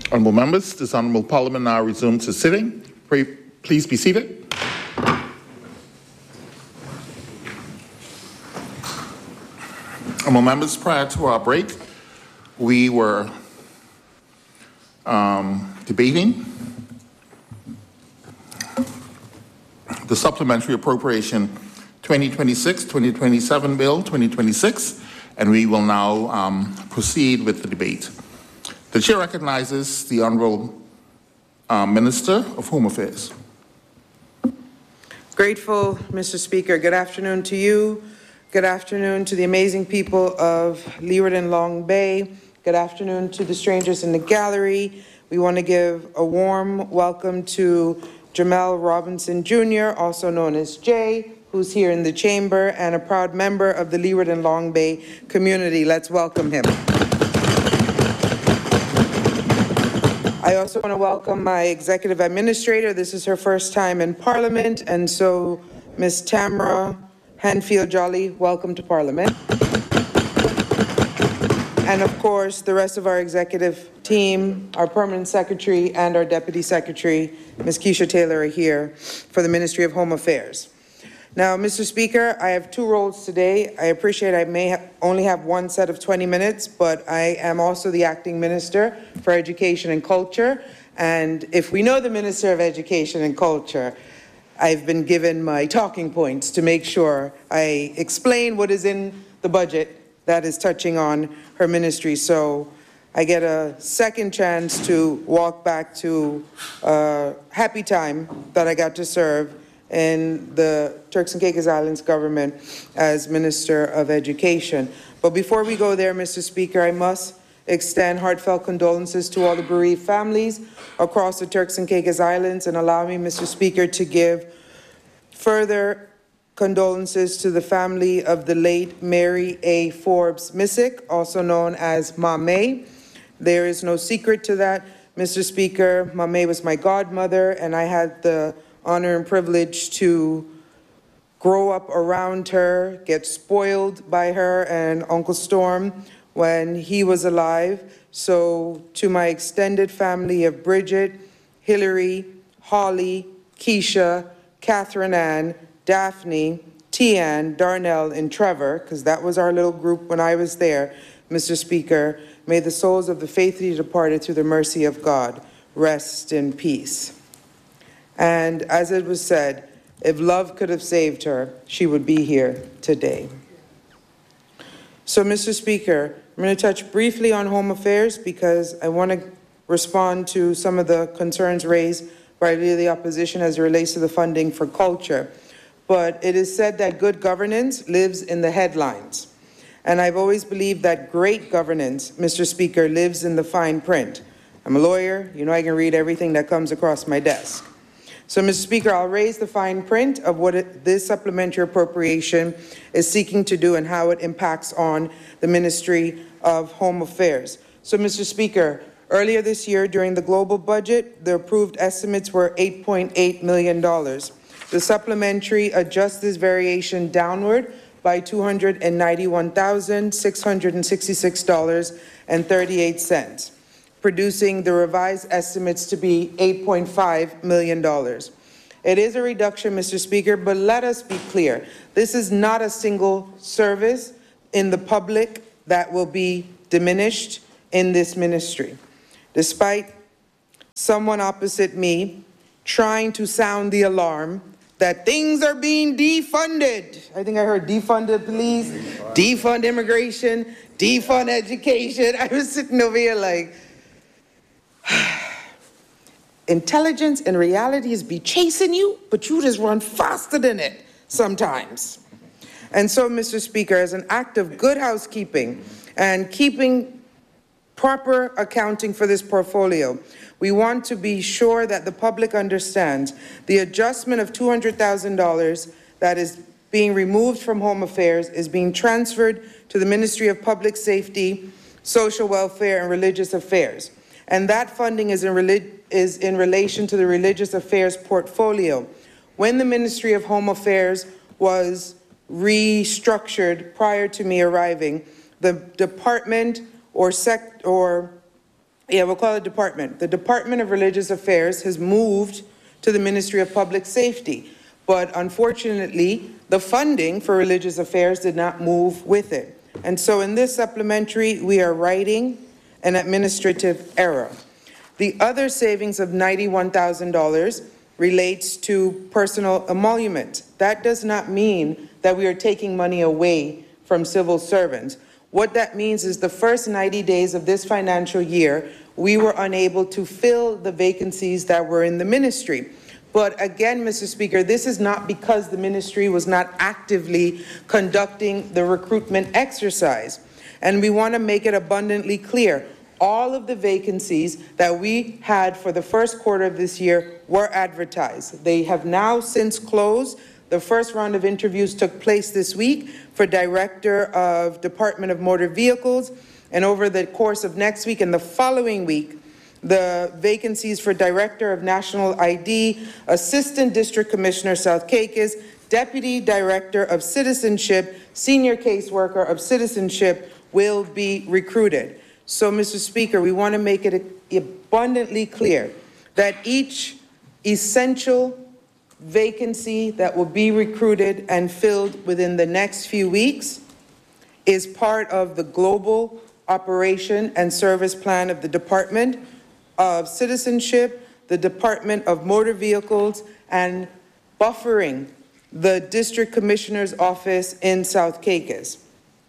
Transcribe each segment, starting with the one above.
Honourable members, this Honourable Parliament now resumes its sitting. Please be seated. Honourable members, prior to our break, we were debating the Supplementary Appropriation 2026-2027 Bill 2026, and we will now proceed with the debate. The Chair recognizes the Honourable Minister of Home Affairs. Grateful, Mr. Speaker. Good afternoon to you. Good afternoon to the amazing people of Leeward and Long Bay. Good afternoon to the strangers in the gallery. We want to give a warm welcome to Jamel Robinson Jr., also known as Jay, who's here in the chamber and a proud member of the Leeward and Long Bay community. Let's welcome him. I also want to welcome my executive administrator. This is her first time in Parliament, and so Ms. Tamara Hanfield-Jolly, welcome to Parliament. And of course, the rest of our executive team, our permanent secretary and our deputy secretary, Ms. Keisha Taylor, are here for the Ministry of Home Affairs. Now, Mr. Speaker, I have two roles today. I appreciate I may only have one set of 20 minutes, but I am also the acting Minister for Education and Culture. And if we know the Minister of Education and Culture, I've been given my talking points to make sure I explain what is in the budget that is touching on her ministry. So I get a second chance to walk back to a happy time that I got to serve in the Turks and Caicos Islands government as Minister of Education. But before we go there, Mr. Speaker, I must extend heartfelt condolences to all the bereaved families across the Turks and Caicos Islands, and allow me, Mr. Speaker, to give further condolences to the family of the late Mary A. Forbes Missick, also known as Ma May. There is no secret to that, Mr. Speaker. Ma May was my godmother, and I had the honor and privilege to grow up around her, get spoiled by her and Uncle Storm when he was alive. So to my extended family of Bridget, Hillary, Holly, Keisha, Catherine Ann, Daphne, Tian, Darnell, and Trevor, because that was our little group when I was there, Mr. Speaker, may the souls of the faithfully departed through the mercy of God rest in peace. And as it was said, if love could have saved her, she would be here today. So, Mr. Speaker, I'm going to touch briefly on home affairs because I want to respond to some of the concerns raised by the opposition as it relates to the funding for culture. But it is said that good governance lives in the headlines. And I've always believed that great governance, Mr. Speaker, lives in the fine print. I'm a lawyer. You know I can read everything that comes across my desk. So, Mr. Speaker, I'll raise the fine print of what this supplementary appropriation is seeking to do and how it impacts on the Ministry of Home Affairs. So, Mr. Speaker, earlier this year during the global budget, the approved estimates were $8.8 million. The supplementary adjusts this variation downward by $291,666.38. producing the revised estimates to be $8.5 million. It is a reduction, Mr. Speaker, but let us be clear. This is not a single service in the public that will be diminished in this ministry. Despite someone opposite me trying to sound the alarm that things are being defunded. I think I heard defunded police, defund immigration, defund education. I was sitting over here like, intelligence and realities be chasing you, but you just run faster than it sometimes. And so, Mr. Speaker, as an act of good housekeeping and keeping proper accounting for this portfolio, we want to be sure that the public understands the adjustment of $200,000 that is being removed from Home Affairs is being transferred to the Ministry of Public Safety, Social Welfare, and Religious Affairs. And that funding is in relation to the Religious Affairs portfolio. When the Ministry of Home Affairs was restructured prior to me arriving, the department or Yeah, we'll call it department. The Department of Religious Affairs has moved to the Ministry of Public Safety, but unfortunately, the funding for religious affairs did not move with it. And so in this supplementary, we are writing an administrative error. The other savings of $91,000 relates to personal emolument. That does not mean that we are taking money away from civil servants. What that means is the first 90 days of this financial year, we were unable to fill the vacancies that were in the ministry. But again, Mr. Speaker, this is not because the ministry was not actively conducting the recruitment exercise. And we want to make it abundantly clear, all of the vacancies that we had for the first quarter of this year were advertised. They have now since closed. The first round of interviews took place this week for Director of Department of Motor Vehicles, and over the course of next week and the following week, the vacancies for Director of National ID, Assistant District Commissioner South Caicos, Deputy Director of Citizenship, Senior Caseworker of Citizenship will be recruited. So, Mr. Speaker, we want to make it abundantly clear that each essential vacancy that will be recruited and filled within the next few weeks is part of the global operation and service plan of the Department of Citizenship, the Department of Motor Vehicles, and buffering the District Commissioner's office in South Caicos.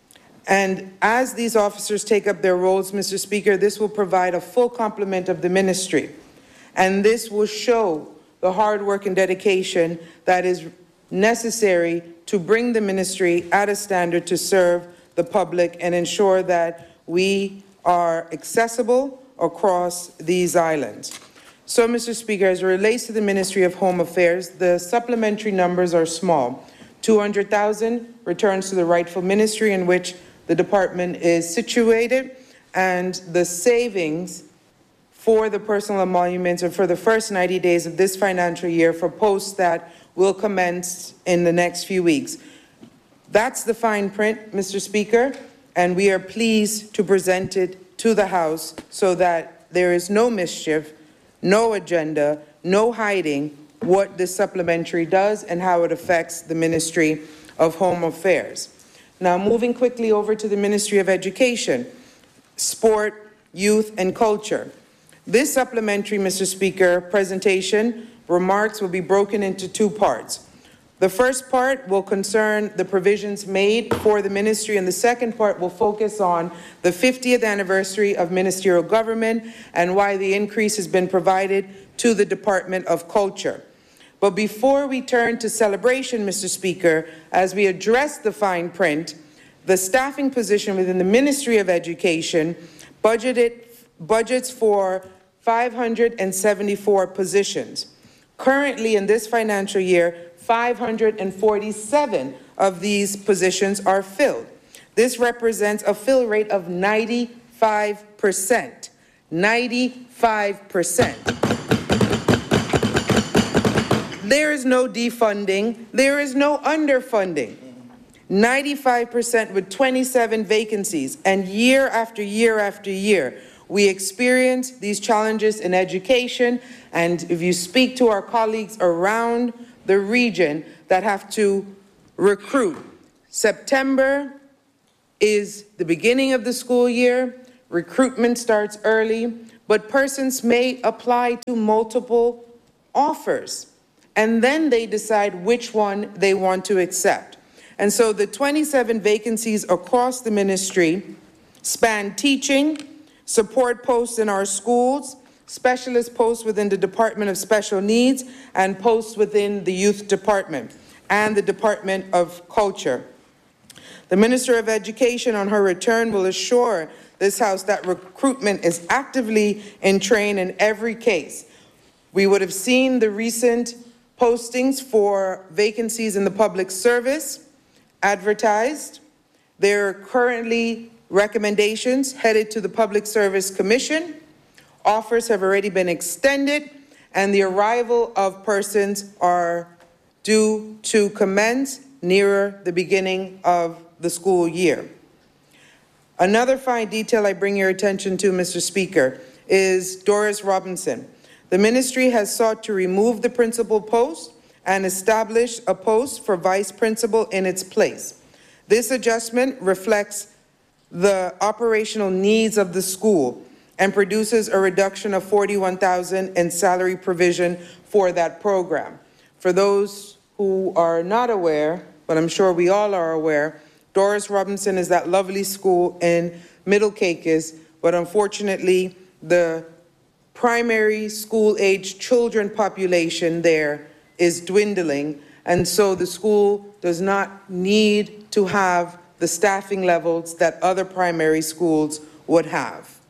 And as these officers take up their roles, Mr. Speaker, this will provide a full complement of the ministry. And this will show the hard work and dedication that is necessary to bring the ministry at a standard to serve the public and ensure that we are accessible across these islands. So, Mr. Speaker, as it relates to the Ministry of Home Affairs, the supplementary numbers are small. $200,000 returns to the rightful ministry in which the department is situated, and the savings for the personal emoluments are for the first 90 days of this financial year for posts that will commence in the next few weeks. That's the fine print, Mr. Speaker, and we are pleased to present it to the House so that there is no mischief, no agenda, no hiding what this supplementary does and how it affects the Ministry of Home Affairs. Now, moving quickly over to the Ministry of Education, Sport, Youth, and Culture. This supplementary, Mr. Speaker, presentation remarks will be broken into two parts. The first part will concern the provisions made for the ministry, and the second part will focus on the 50th anniversary of ministerial government and why the increase has been provided to the Department of Culture. But before we turn to celebration, Mr. Speaker, as we address the fine print, the staffing position within the Ministry of Education budgets for 574 positions. Currently, in this financial year, 547 of these positions are filled. This represents a fill rate of 95%. 95%. There is no defunding. There is no underfunding. 95% with 27 vacancies. And year after year after year, we experience these challenges in education. And if you speak to our colleagues around the region that have to recruit, September is the beginning of the school year. Recruitment starts early, but persons may apply to multiple offers, and then they decide which one they want to accept. And so the 27 vacancies across the ministry span teaching, support posts in our schools, specialist posts within the Department of Special Needs, and posts within the Youth Department and the Department of Culture. The Minister of Education on her return will assure this House that recruitment is actively in train in every case. We would have seen the recent postings for vacancies in the public service advertised. There are currently recommendations headed to the Public Service Commission. Offers have already been extended, and the arrival of persons are due to commence nearer the beginning of the school year. Another fine detail I bring your attention to, Mr. Speaker, is Doris Robinson. The ministry has sought to remove the principal post and establish a post for vice principal in its place. This adjustment reflects the operational needs of the school and produces a reduction of $41,000 in salary provision for that program. For those who are not aware, but I'm sure we all are aware, Doris Robinson is that lovely school in Middle Caicos, but unfortunately the primary school-age children population there is dwindling, and so the school does not need to have the staffing levels that other primary schools would have.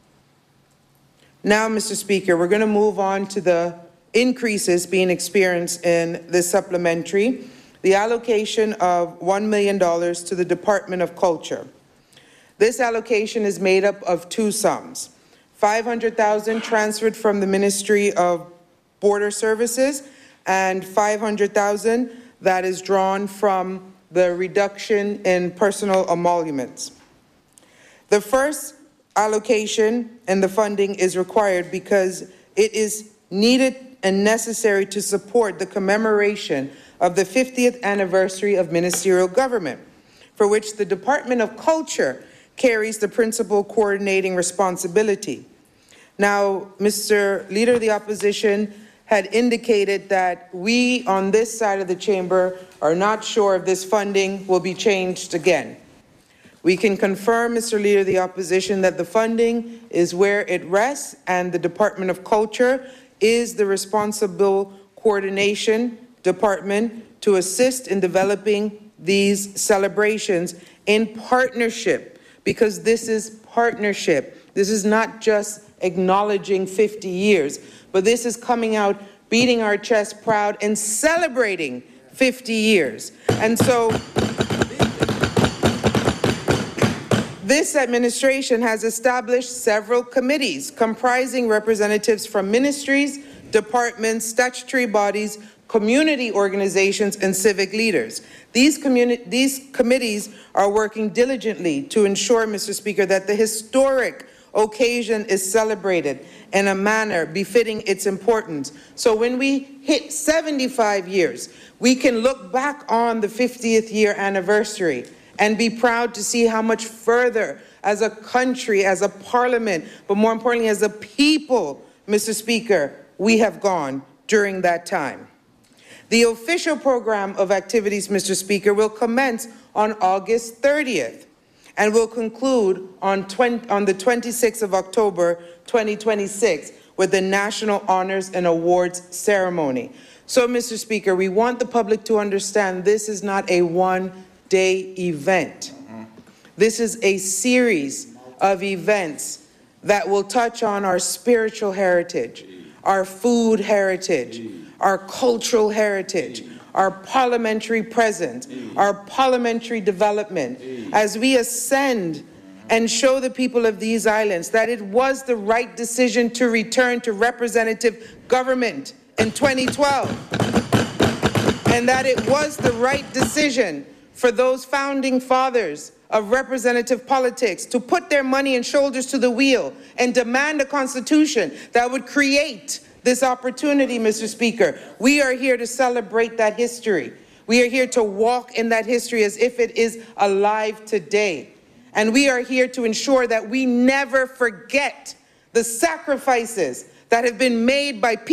Now, Mr. Speaker, we're going to move on to the increases being experienced in this supplementary. The allocation of $1 million to the Department of Culture. This allocation is made up of two sums. $500,000 transferred from the Ministry of Border Services and $500,000 that is drawn from the reduction in personal emoluments. The first allocation and the funding is required because it is needed and necessary to support the commemoration of the 50th anniversary of ministerial government, for which the Department of Culture carries the principal coordinating responsibility. Now, Mr. Leader of the Opposition had indicated that we on this side of the chamber are not sure if this funding will be changed again. We can confirm, Mr. Leader of the Opposition, that the funding is where it rests and the Department of Culture is the responsible coordination department to assist in developing these celebrations in partnership, because this is partnership. This is not just acknowledging 50 years, but this is coming out, beating our chest proud and celebrating 50 years. And so this administration has established several committees comprising representatives from ministries, departments, statutory bodies, community organizations, and civic leaders. These committees are working diligently to ensure, Mr. Speaker, that the historic occasion is celebrated in a manner befitting its importance. So when we hit 75 years, we can look back on the 50th year anniversary and be proud to see how much further as a country, as a parliament, but more importantly as a people, Mr. Speaker, we have gone during that time. The official program of activities, Mr. Speaker, will commence on August 30th and will conclude on the 26th of October, 2026, with the National Honors and Awards Ceremony. So, Mr. Speaker, we want the public to understand this is not a one-day event. This is a series of events that will touch on our spiritual heritage, our food heritage, our cultural heritage, our parliamentary presence, our parliamentary development, as we ascend and show the people of these islands that it was the right decision to return to representative government in 2012, and that it was the right decision for those founding fathers of representative politics to put their money and shoulders to the wheel and demand a constitution that would create this opportunity, Mr. Speaker. We are here to celebrate that history. We are here to walk in that history as if it is alive today. And we are here to ensure that we never forget the sacrifices that have been made by people